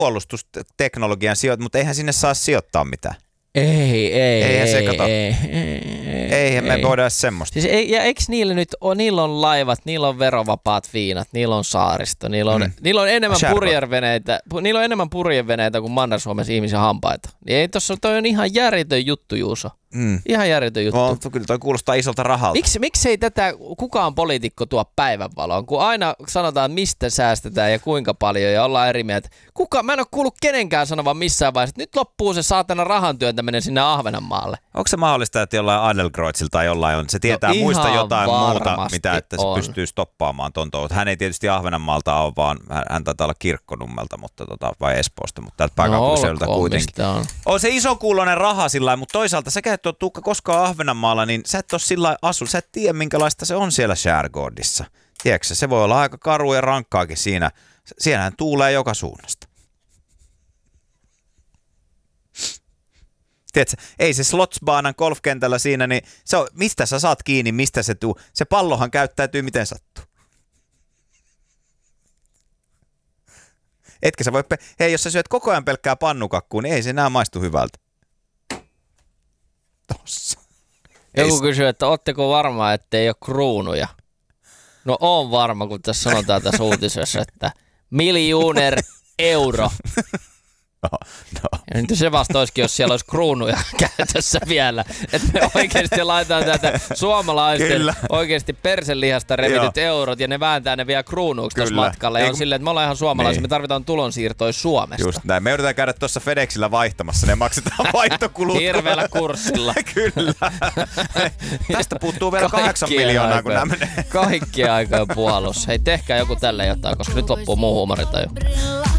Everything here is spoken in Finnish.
puolustusteknologian sijoittaa, mutta eihän sinne saa sijoittaa mitään. Eihän se kato. Eihän me voida semmoista. Siis eikö niillä nyt ole, niillä on laivat, niillä on verovapaat viinat, niillä on saaristo, niillä on enemmän purjeveneitä kuin Manner-Suomessa ihmisen hampaita. Niin ei tossa, toi on ihan järjetön juttu, Juuso. Ihan järjetön juttu. No, kyllä toi kuulostaa isolta rahalta. Miksi ei tätä kukaan poliitikko tuo päivänvaloon, kun aina sanotaan, mistä säästetään ja kuinka paljon ja ollaan eri mieltä. Mä en ole kuullut kenenkään sanovan missään vaiheessa, että nyt loppuu se saatana rahan työntäminen sinne Ahvenanmaalle. Onko se mahdollista, että jollain Adelkreuzilla tai jollain on? Se tietää muista jotain muuta, mitä että se pystyy stoppaamaan ton touhut. Hän ei tietysti Ahvenanmaalta ole, vaan hän taitaa olla Kirkkonummelta vai Espoosta, mutta täältä pääkaupunkiseudulta kuitenkin. On se isokuuloinen raha sillä mutta toisaalta säkään et ole Tuukka koskaan Ahvenanmaalla, niin sä et ole sillä asu, sä et tiedä minkälaista se on siellä Skärgårdissa. Tiedätkö, se voi olla aika karu ja rankkaakin siinä. Siellähän tuulee joka suunnasta. Tiedätkö, ei se Slottsbanan golfkentällä siinä, niin se on, mistä sä saat kiinni, mistä se tuu. Se pallohan käyttäytyy miten sattuu. Etkä sä voi, hei jos sä syöt koko ajan pelkkää pannukakkuu, niin ei se enää maistu hyvältä. Tossa. Joku kysyy, että ootteko varma, ettei ole kruunuja? No on varma, kun tässä sanotaan tässä uutisessa, että miljoner euro. No. Ja nyt se vasta olisikin, jos siellä olisi kruunuja käytössä vielä. Että me oikeasti laitetaan tätä suomalaisten oikeasti perselihasta revityt eurot ja ne vääntää ne vielä kruunuuksi tuossa matkalla. Ja on silleen, että me ollaan ihan suomalaisia, me tarvitaan tulonsiirtoja Suomesta. Just näin. Me yritetään käydä tuossa FedExillä vaihtamassa, ne maksetaan vaihtokulut. Hirveällä kurssilla. Kyllä. Tästä puuttuu vielä 8 miljoonaa, kun nämä menee. Kaikkien aikojen puhallus. Hei, tehkää joku tälle jotain, koska nyt loppuu muu huumorintaju.